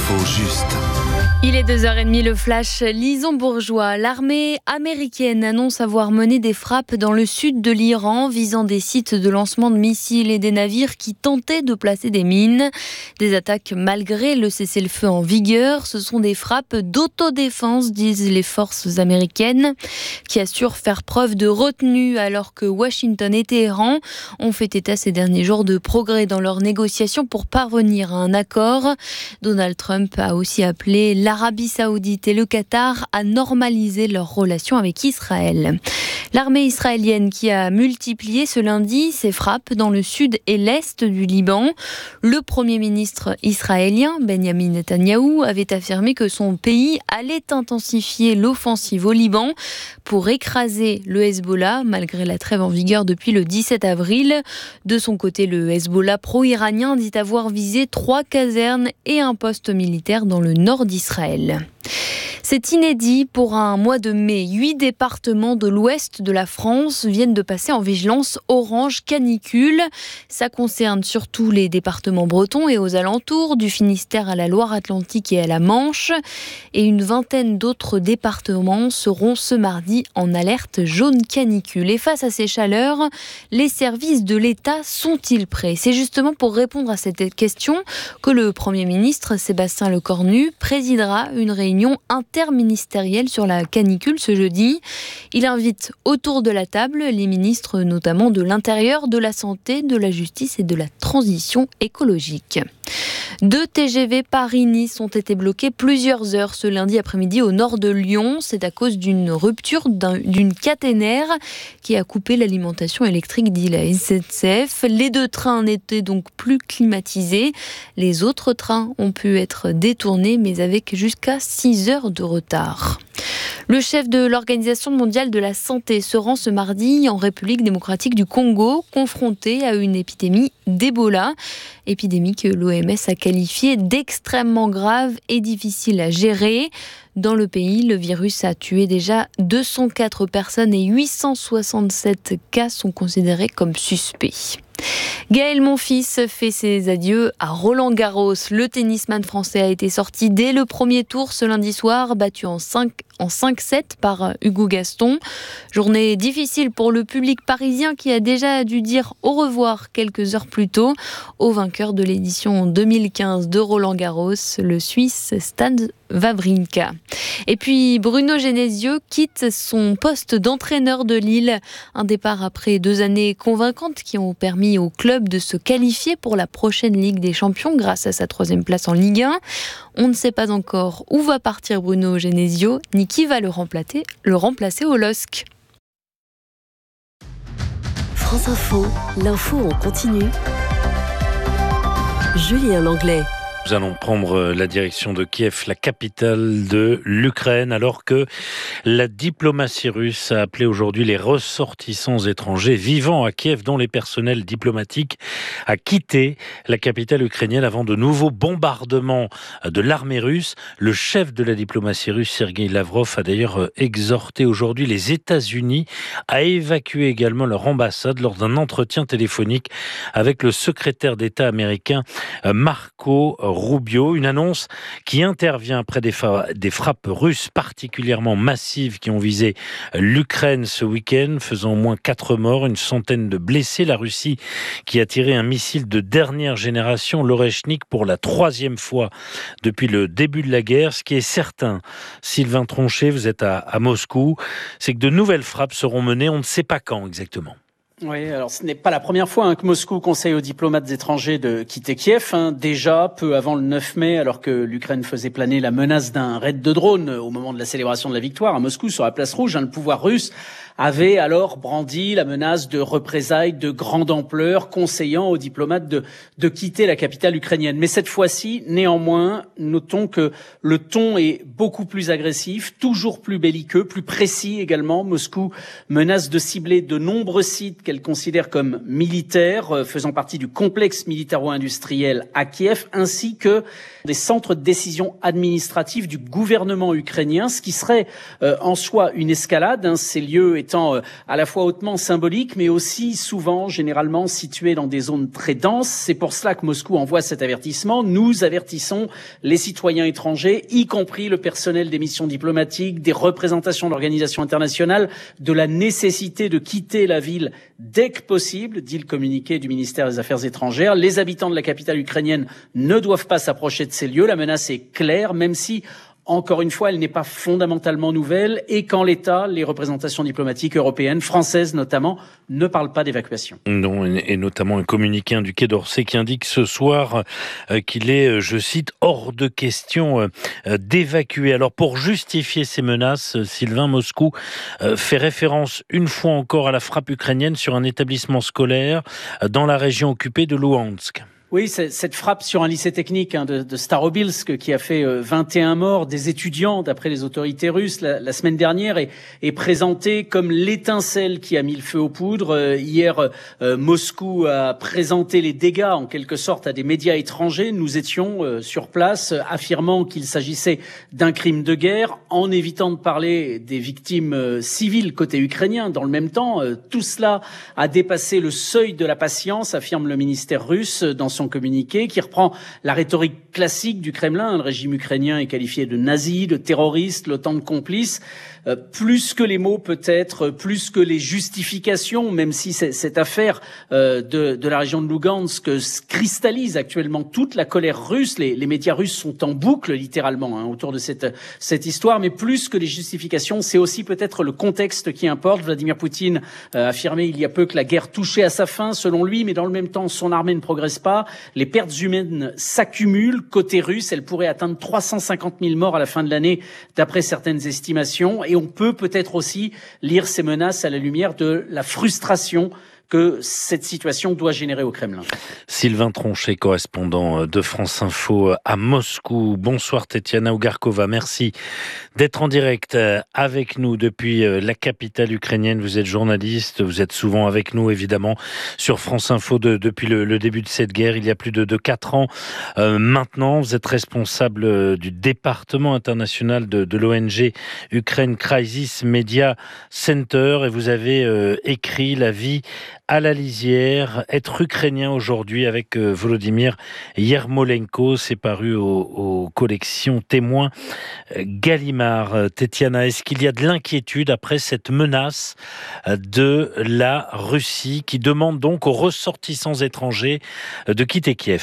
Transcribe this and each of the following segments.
L'info juste. Il est 2h30, le flash. Lison Bourgeois. L'armée américaine annonce avoir mené des frappes dans le sud de l'Iran visant des sites de lancement de missiles et des navires qui tentaient de placer des mines. Des attaques malgré le cessez-le-feu en vigueur. Ce sont des frappes d'autodéfense, disent les forces américaines, qui assurent faire preuve de retenue alors que Washington et Téhéran ont fait état ces derniers jours de progrès dans leurs négociations pour parvenir à un accord. Donald Trump a aussi appelé l'Arabie Saoudite et le Qatar à normaliser leurs relations avec Israël. L'armée israélienne qui a multiplié ce lundi ses frappes dans le sud et l'est du Liban. Le Premier ministre israélien, Benjamin Netanyahou, avait affirmé que son pays allait intensifier l'offensive au Liban pour écraser le Hezbollah, malgré la trêve en vigueur depuis le 17 avril. De son côté, le Hezbollah pro-iranien dit avoir visé 3 casernes et un poste militaire dans le nord d'Israël. C'est inédit pour un mois de mai. 8 départements de l'ouest de la France viennent de passer en vigilance orange canicule. Ça concerne surtout les départements bretons et aux alentours, du Finistère à la Loire-Atlantique et à la Manche. Et une vingtaine d'autres départements seront ce mardi en alerte jaune canicule. Et face à ces chaleurs, les services de l'État sont-ils prêts ? C'est justement pour répondre à cette question que le Premier ministre Sébastien Lecornu présidera une réunion interministérielle sur la canicule ce jeudi. Il invite autour de la table les ministres notamment de l'Intérieur, de la Santé, de la Justice et de la Transition écologique. 2 TGV Paris-Nice ont été bloqués plusieurs heures ce lundi après-midi au nord de Lyon. C'est à cause d'une rupture d'une caténaire qui a coupé l'alimentation électrique, dit la SNCF. Les 2 trains n'étaient donc plus climatisés. Les autres trains ont pu être détournés, mais avec jusqu'à 6 heures de retard. Le chef de l'Organisation mondiale de la santé se rend ce mardi en République démocratique du Congo, confronté à une épidémie d'Ebola. Épidémie que l'OMS a qualifiée d'extrêmement grave et difficile à gérer. Dans le pays, le virus a tué déjà 204 personnes et 867 cas sont considérés comme suspects. Gaël Monfils fait ses adieux à Roland-Garros. Le tennisman français a été sorti dès le premier tour ce lundi soir, battu en 5-7 par Hugo Gaston. Journée difficile pour le public parisien qui a déjà dû dire au revoir quelques heures plus tôt au vainqueur de l'édition 2015 de Roland-Garros, le Suisse Stan Wawrinka. Et puis Bruno Genesio quitte son poste d'entraîneur de Lille. Un départ après 2 années convaincantes qui ont permis au club de se qualifier pour la prochaine Ligue des Champions grâce à sa 3e place en Ligue 1. On ne sait pas encore où va partir Bruno Genesio ni qui va le remplacer au LOSC. France Info, l'info en continu. Julien Langlais. Nous allons prendre la direction de Kiev, la capitale de l'Ukraine, alors que la diplomatie russe a appelé aujourd'hui les ressortissants étrangers vivant à Kiev, dont les personnels diplomatiques, à quitter la capitale ukrainienne avant de nouveaux bombardements de l'armée russe. Le chef de la diplomatie russe, Sergueï Lavrov, a d'ailleurs exhorté aujourd'hui les États-Unis à évacuer également leur ambassade lors d'un entretien téléphonique avec le secrétaire d'État américain Marco Rubio, une annonce qui intervient après des frappes russes particulièrement massives qui ont visé l'Ukraine ce week-end, faisant au moins 4 morts, une centaine de blessés. La Russie qui a tiré un missile de dernière génération, l'Oreshnik, pour la 3e fois depuis le début de la guerre. Ce qui est certain, Sylvain Tronchet, vous êtes à Moscou, c'est que de nouvelles frappes seront menées, on ne sait pas quand exactement. Oui, alors ce n'est pas la première fois que Moscou conseille aux diplomates étrangers de quitter Kiev. Déjà, peu avant le 9 mai, alors que l'Ukraine faisait planer la menace d'un raid de drones au moment de la célébration de la victoire à Moscou sur la place rouge, le pouvoir russe avait alors brandi la menace de représailles de grande ampleur, conseillant aux diplomates de quitter la capitale ukrainienne. Mais cette fois-ci, néanmoins, notons que le ton est beaucoup plus agressif, toujours plus belliqueux, plus précis également. Moscou menace de cibler de nombreux sites qu'elle considère comme militaires, faisant partie du complexe militaro-industriel à Kiev, ainsi que des centres de décision administrative du gouvernement ukrainien, ce qui serait en soi une escalade. Ces lieux étant à la fois hautement symbolique, mais aussi souvent, généralement, situé dans des zones très denses. C'est pour cela que Moscou envoie cet avertissement. Nous avertissons les citoyens étrangers, y compris le personnel des missions diplomatiques, des représentations d'organisations internationales, de la nécessité de quitter la ville dès que possible, dit le communiqué du ministère des Affaires étrangères. Les habitants de la capitale ukrainienne ne doivent pas s'approcher de ces lieux. La menace est claire, même si, encore une fois, elle n'est pas fondamentalement nouvelle et qu'en l'état, les représentations diplomatiques européennes, françaises notamment, ne parlent pas d'évacuation. Non, et notamment un communiqué du Quai d'Orsay qui indique ce soir qu'il est, je cite, hors de question d'évacuer. Alors pour justifier ces menaces, Sylvain, Moscou fait référence une fois encore à la frappe ukrainienne sur un établissement scolaire dans la région occupée de Louhansk. Oui, cette frappe sur un lycée technique de Starobilsk qui a fait 21 morts des étudiants, d'après les autorités russes, la semaine dernière, est présentée comme l'étincelle qui a mis le feu aux poudres. Hier, Moscou a présenté les dégâts, en quelque sorte, à des médias étrangers. Nous étions sur place, affirmant qu'il s'agissait d'un crime de guerre, en évitant de parler des victimes civiles côté ukrainien. Dans le même temps, tout cela a dépassé le seuil de la patience, affirme le ministère russe dans son communiqué, qui reprend la rhétorique classique du Kremlin. Le régime ukrainien est qualifié de nazi, de terroriste, l'OTAN de complice. Plus que les mots peut-être, plus que les justifications, même si cette affaire de la région de Lugansk cristallise actuellement toute la colère russe. Les médias russes sont en boucle littéralement autour de cette histoire, mais plus que les justifications, c'est aussi peut-être le contexte qui importe. Vladimir Poutine a affirmé il y a peu que la guerre touchait à sa fin selon lui, mais dans le même temps son armée ne progresse pas. Les pertes humaines s'accumulent côté russe, elles pourraient atteindre 350 000 morts à la fin de l'année d'après certaines estimations. Et on peut peut-être aussi lire ces menaces à la lumière de la frustration que cette situation doit générer au Kremlin. Sylvain Tronchet, correspondant de France Info à Moscou. Bonsoir Tetiana Ougarkova, merci d'être en direct avec nous depuis la capitale ukrainienne. Vous êtes journaliste, vous êtes souvent avec nous évidemment sur France Info depuis le début de cette guerre, il y a plus de 4 ans. Maintenant, vous êtes responsable du département international de l'ONG Ukraine Crisis Media Center et vous avez écrit La vie à la lisière, être ukrainien aujourd'hui avec Volodymyr Yermolenko, c'est paru aux collections Témoins Gallimard. Tetiana, est-ce qu'il y a de l'inquiétude après cette menace de la Russie qui demande donc aux ressortissants étrangers de quitter Kiev ?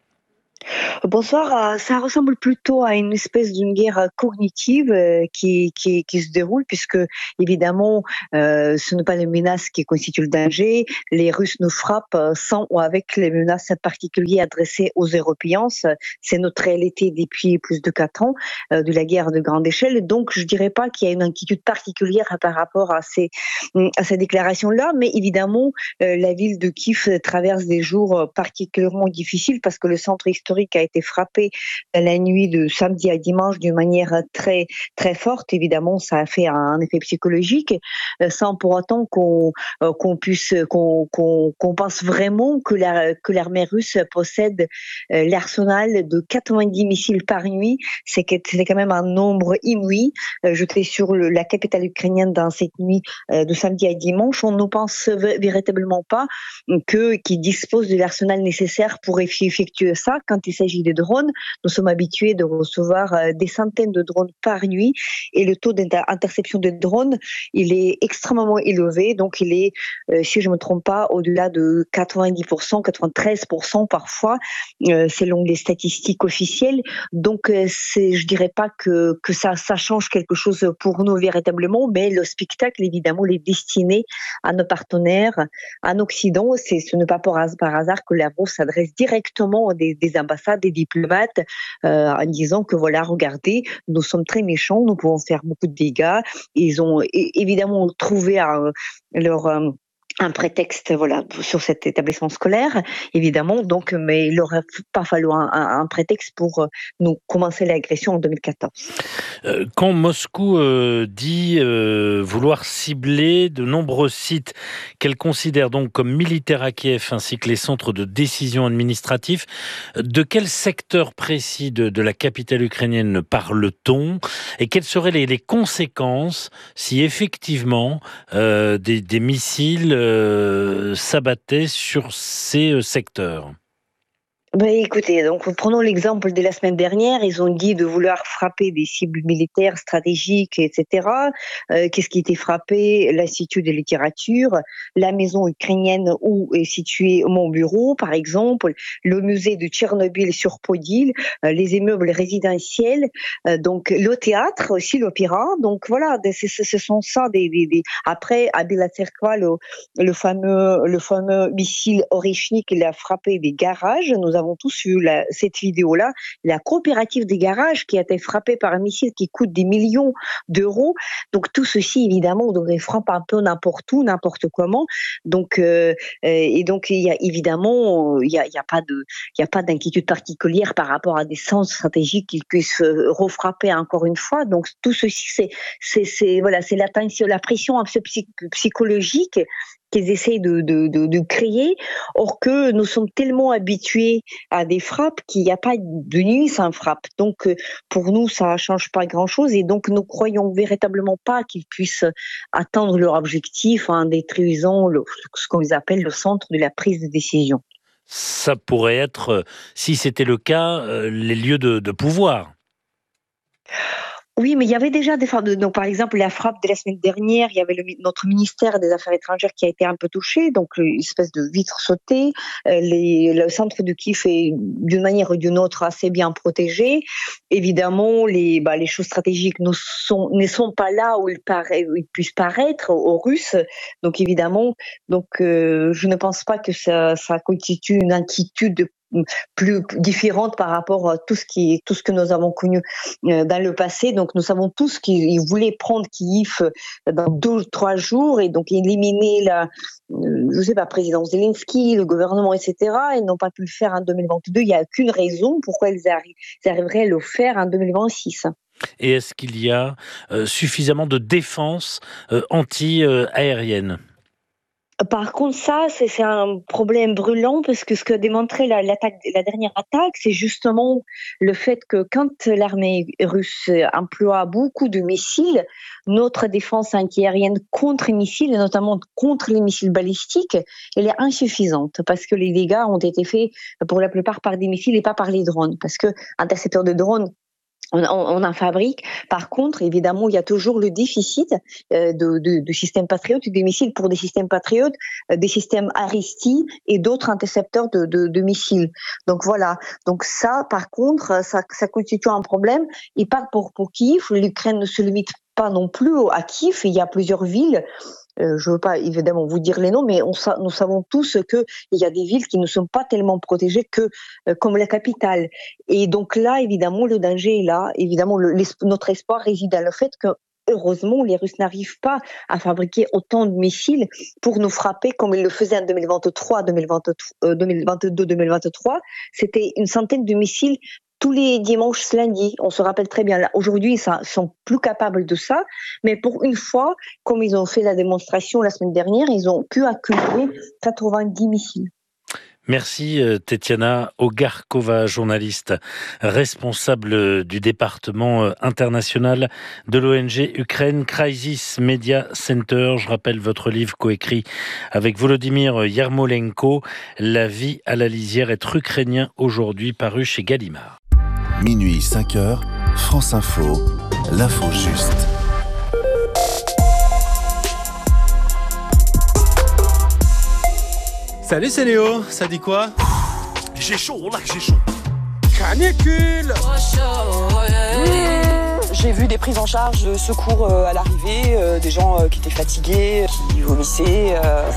Bonsoir, ça ressemble plutôt à une espèce d'une guerre cognitive qui se déroule puisque évidemment ce n'est pas les menaces qui constituent le danger. Les Russes nous frappent sans ou avec les menaces particulières adressées aux Européens. C'est notre réalité depuis plus de 4 ans de la guerre de grande échelle. Donc je dirais pas qu'il y a une inquiétude particulière par rapport à ces déclarations-là, mais évidemment la ville de Kiev traverse des jours particulièrement difficiles parce que le centre historique a été frappé la nuit de samedi à dimanche d'une manière très très forte. Évidemment, ça a fait un effet psychologique, sans pour autant qu'on pense vraiment que l'armée russe possède l'arsenal de 90 missiles par nuit. C'est quand même un nombre inouï. Jeté sur la capitale ukrainienne dans cette nuit de samedi à dimanche, on ne pense véritablement pas qu'ils disposent de l'arsenal nécessaire pour effectuer ça. Quand il s'agit des drones, nous sommes habitués de recevoir des centaines de drones par nuit et le taux d'interception des drones, il est extrêmement élevé. Donc il est, si je ne me trompe pas, au-delà de 90%, 93% parfois, selon les statistiques officielles. Donc je dirais pas que ça change quelque chose pour nous véritablement, mais le spectacle évidemment est destiné à nos partenaires en Occident. Ce n'est pas par hasard que la Russie s'adresse directement à des ambassades, des diplomates, en disant que voilà, regardez, nous sommes très méchants, nous pouvons faire beaucoup de dégâts. Ils ont évidemment trouvé leur un prétexte sur cet établissement scolaire, évidemment, donc, mais il n'aurait pas fallu un prétexte pour nous commencer l'agression en 2014. Quand Moscou dit vouloir cibler de nombreux sites qu'elle considère donc comme militaires à Kiev, ainsi que les centres de décision administratifs, de quel secteur précis de la capitale ukrainienne parle-t-on, et quelles seraient les conséquences si effectivement des missiles s'abattaient sur ces secteurs? Écoutez, donc prenons l'exemple de la semaine dernière. Ils ont dit de vouloir frapper des cibles militaires stratégiques, etc. Qu'est-ce qui était frappé? L'Institut de littérature, la maison ukrainienne où est situé mon bureau, par exemple, le musée de Tchernobyl sur Podil, les immeubles résidentiels, donc le théâtre aussi, l'opéra. Donc voilà, ce sont ça Après, à Bela Tserkva, le fameux missile Oreshnik, il a frappé des garages. Nous avons tous vu cette vidéo-là, la coopérative des garages qui a été frappée par un missile qui coûte des millions d'euros. Donc tout ceci, évidemment, on devrait frapper un peu n'importe où, n'importe comment. Donc et donc il y a évidemment il y a pas d'inquiétude particulière par rapport à des centres stratégiques qui puissent refrapper encore une fois. Donc tout ceci, c'est la pression un peu psychologique qu'ils essayent de créer, or que nous sommes tellement habitués à des frappes qu'il n'y a pas de nuit sans frappe. Donc pour nous, ça ne change pas grand-chose, et donc nous croyons véritablement pas qu'ils puissent atteindre leur objectif en détruisant ce qu'on appelle le centre de la prise de décision. Ça pourrait être, si c'était le cas, les lieux de pouvoir. Oui, mais il y avait déjà des frappes. Donc, par exemple, la frappe de la semaine dernière, il y avait notre ministère des Affaires étrangères qui a été un peu touché, donc une espèce de vitre sautée. Le centre de Kiev est d'une manière ou d'une autre assez bien protégé. Évidemment, les choses stratégiques ne sont pas là où ils puissent paraître aux Russes. Donc, évidemment, je ne pense pas que ça constitue une inquiétude plus différente par rapport à tout ce que nous avons connu dans le passé. Donc nous savons tous qu'ils voulaient prendre Kiev dans 2 ou 3 jours et donc éliminer président Zelensky, le gouvernement, etc. Ils n'ont pas pu le faire en 2022. Il n'y a aucune raison pourquoi ils arriveraient à le faire en 2026. Et est-ce qu'il y a suffisamment de défense anti-aérienne ? Par contre, ça, c'est un problème brûlant parce que ce que démontrait la dernière attaque, c'est justement le fait que quand l'armée russe emploie beaucoup de missiles, notre défense antiaérienne contre les missiles, et notamment contre les missiles balistiques, elle est insuffisante parce que les dégâts ont été faits pour la plupart par des missiles et pas par les drones. Parce que intercepteurs de drones, on en fabrique. Par contre, évidemment, il y a toujours le déficit de systèmes patriotes, des missiles pour des systèmes patriotes, des systèmes Aristi et d'autres intercepteurs de missiles. Donc voilà. Donc ça, par contre, ça constitue un problème. Et pas pour Kiev. L'Ukraine ne se limite pas non plus à Kiev. Il y a plusieurs villes. Je ne veux pas évidemment vous dire les noms, mais nous savons tous qu'il y a des villes qui ne sont pas tellement protégées comme la capitale. Et donc là, évidemment, le danger est là. Évidemment, notre espoir réside dans le fait que, heureusement, les Russes n'arrivent pas à fabriquer autant de missiles pour nous frapper comme ils le faisaient en 2023, 2022, 2023. C'était une centaine de missiles tous les dimanches, lundi. On se rappelle très bien. Là, aujourd'hui, ils sont plus capables de ça. Mais pour une fois, comme ils ont fait la démonstration la semaine dernière, ils ont pu accumuler 90 missiles. Merci Tetiana Ogarkova, journaliste responsable du département international de l'ONG Ukraine Crisis Media Center. Je rappelle votre livre coécrit avec Volodymyr Yermolenko, La vie à la lisière, être ukrainien aujourd'hui, paru chez Gallimard. Minuit 5h, France Info, l'info juste. Salut, c'est Léo, ça dit quoi? J'ai chaud, là, j'ai chaud. Canicule. J'ai vu des prises en charge de secours à l'arrivée, des gens qui étaient fatigués, qui vomissaient.